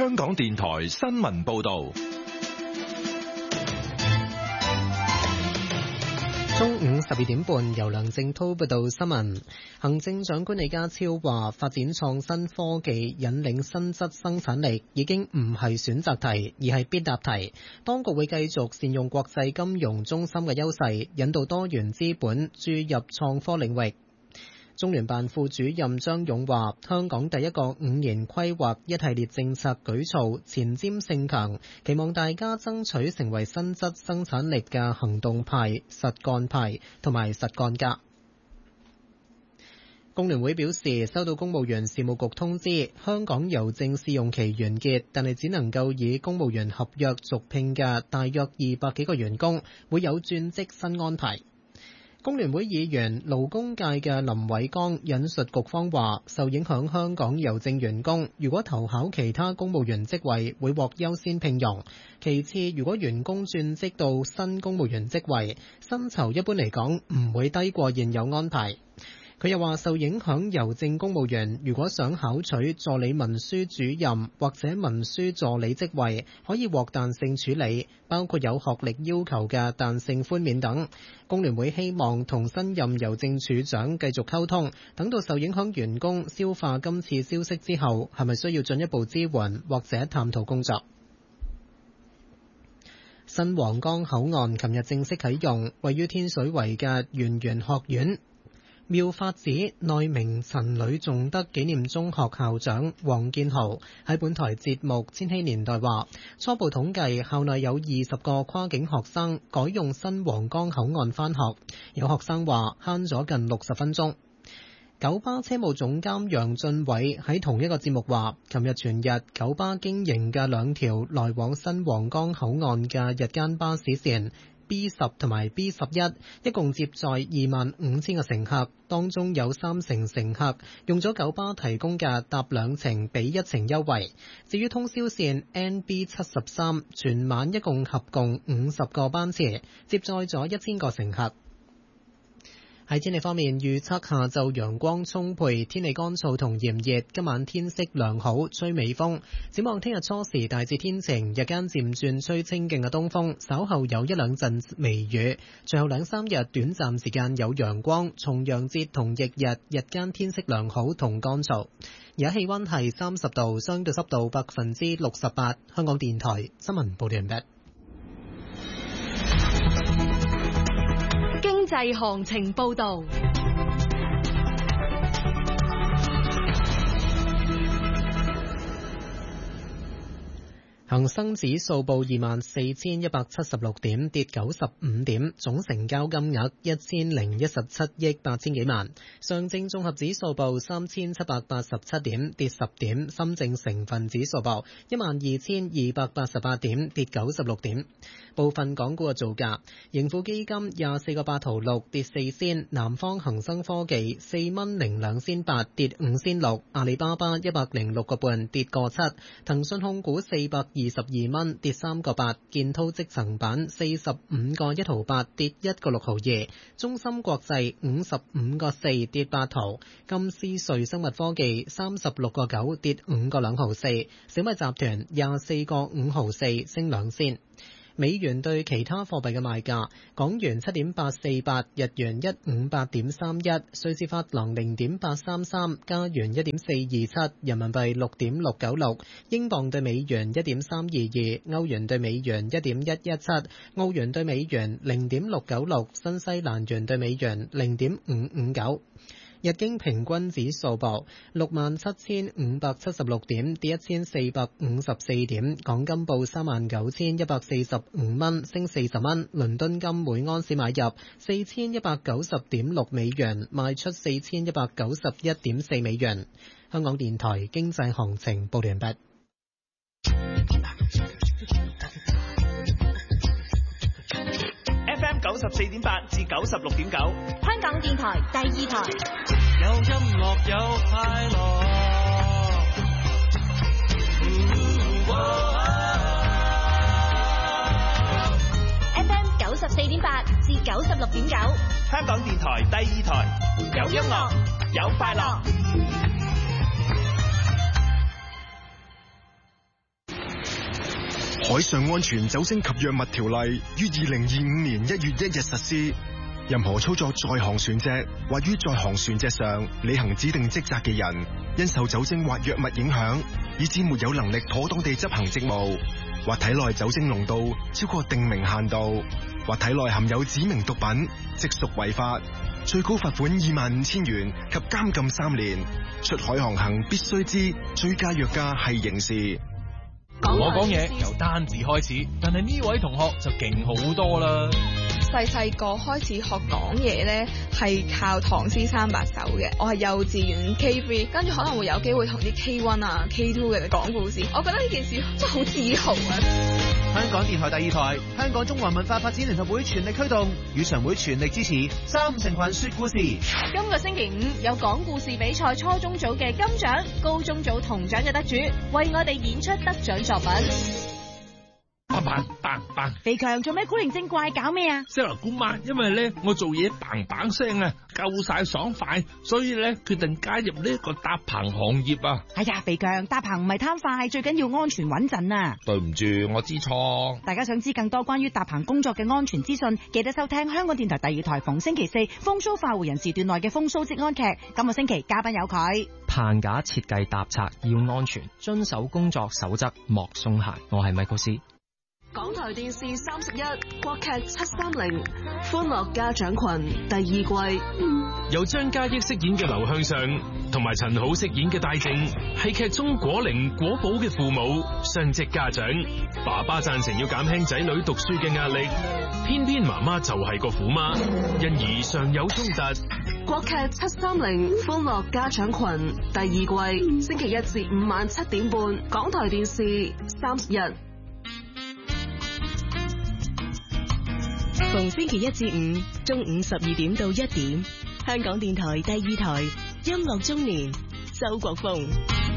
香港電台新聞報道。 中午12點半，由梁正濤報道新聞。行政長官李家超話，發展創新科技引領新質生產力已經唔係選擇題，而係必答題。當局會繼續善用國際金融中心嘅優勢，引導多元資本注入創科領域。中聯辦副主任張勇話，香港第一個5年規劃一系列政策舉措前瞻性強，期望大家爭取成為新質生產力嘅行動派、實幹派同埋實幹家。工聯會表示，收到公務員事務局通知，香港郵政試用期完結，但係只能夠以公務員合約續聘嘅大約200幾個員工，會有轉職新安排。工聯會議員勞工界嘅林偉剛引述局方話，受影響香港郵政員工如果投考其他公務員職位，會獲優先聘用。其次，如果員工轉職到新公務員職位，薪酬一般嚟講唔會低過現有安排。佢又話，受影響郵政公務員如果想考取助理文書主任或者文書助理職位，可以獲彈性處理，包括有學歷要求嘅彈性寬免等。工聯會希望同新任郵政處長繼續溝通，等到受影響員工消化今次消息之後，係咪需要進一步支援或者探討工作。新皇崗口岸琴日正式啟用，位於天水圍嘅圓玄學院妙法寺內明陳女頌德紀念中學校長黃建豪喺本台節目《千禧年代》話，初步統計校內有20個跨境學生改用新皇崗口岸返學，有學生話慳咗近60分鐘。九巴車務總監楊俊偉喺同一個節目話，琴日全日九巴經營嘅2條來往新皇崗口岸嘅日間巴士線B10 同埋 B11 一共接載25,000個乘客，當中有30%乘客用咗九巴提供嘅搭2程比1程優惠。至於通宵線 NB73 全晚一共合共50個班次，接載咗1000個乘客。喺天氣方面，預測下晝陽光充沛，天氣乾燥同炎熱，今晚天色良好，吹微風。展望聽日初時大致天晴，日間漸轉吹清勁嘅東風，稍後有1-2陣微雨，隨後2-3日短暫時間有陽光，重陽節同翌日日間天色良好同乾燥。而家氣溫係30度，相對濕度68%。香港電台新聞報道完畢。 經濟行情報道。 恒生指數報24,176點，跌95點，總成交金額1017億8千幾萬。上證綜合指數報3,787點，跌10點。深證成分指數報12,288點，跌96點。部分港股嘅造價：盈富基金24個8毫6，跌4仙；南方恒生科技4蚊02仙8，跌5仙6；阿里巴巴106個半，跌個7；騰訊控股422蚊，跌3個8；建滔積層板45個1毫8，跌1個6毫2；中芯國際55個4，跌8毫；金斯瑞生物科技36個9，跌5個2毫4；小米集團24個5毫4，升2仙。美元對其他貨幣嘅賣價：港元7.848，日元158.31，瑞士法郎0.833，加元1.427，人民幣6.696，英鎊對美元1.322，歐元對美元1.117，澳元對美元0.696，新西蘭元對美元0.559。日經平均指數報67,576點，跌1454點。港金報39,145蚊，升40蚊。倫敦金每盎司買入4190.6美元，賣出4191.4美元。香港電台經濟行情報完畢。 FM 94.8至96.9， 香港電台第2台。 有音樂有快樂 FM 94.8至96.9， 香港電台第2台，有音樂有快樂。 海上安全酒精及藥物條例於2025年1月1日實施。任何操作在航船隻或於在航船隻上履行指定職責嘅人，因受酒精或藥物影響，以致沒有能力妥當地執行職務，或體內酒精濃度超過定明限度，或體內含有指明毒品，即屬違法，最高罰款25,000元及監禁3年。出海航行必須知醉駕藥駕係刑事。 我講嘢由單字開始，但係呢位同學就勁好多啦。 細個開始學講嘢咧，係靠唐詩三百首嘅。我係幼稚園 K3，跟住可能會有機會同啲 K1 啊、K2 嘅人講故事。我覺得呢件事真係好自豪啊！ 香港電台第2台，香港中華文化發展聯合會全力推動，語常會全力支持三五成群說故事。 今個星期5有講故事比賽初中組嘅金獎、高中組銅獎嘅得主，為我哋演出得獎作品。 嘭！ 肥強做咩古靈精怪搞咩啊？ 西羅姑媽，因為咧我做嘢嘭聲啊，夠晒爽快，所以咧決定加入呢一個搭棚行業啊！ 哎呀，肥強搭棚唔係貪快，最緊要安全穩陣啊！ 對唔住，我知錯。 大家想知更多關於搭棚工作嘅安全資訊，記得收聽香港電台第2台逢星期4風騷快活人時段內嘅風騷職安劇。今個星期嘉賓有佢。 棚架設計搭拆要安全，遵守工作守則莫鬆懈。我係米高斯。 港台電視31國劇730歡樂家長群第2季， 由張嘉益飾演嘅劉向上同埋陳好飾演嘅戴靜，係劇中果靈果寶嘅父母，雙職家長。爸爸贊成要減輕仔女讀書嘅壓力，偏偏媽媽就係個虎媽，因而常有衝突。 國劇730歡樂家長群第2季，星期1至5晚7點半，港台電視31。 逢星期1至5中午12點到1點，香港電台第2台音樂中年，周國峰。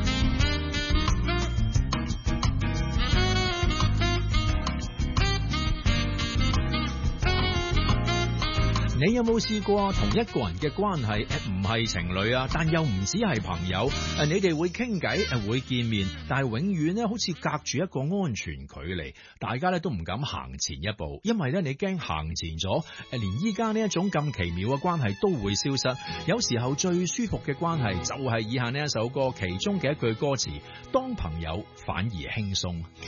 你有冇試過同一個人嘅關係唔係情侶啊，但又唔止係朋友？你哋會傾偈，會見面，但係永遠咧好似隔住一個安全距離，大家咧都唔敢行前一步，因為咧你驚行前咗，連依家呢一種咁奇妙嘅關係都會消失。有時候最舒服嘅關係就係以下呢一首歌其中嘅一句歌詞：當朋友反而輕鬆。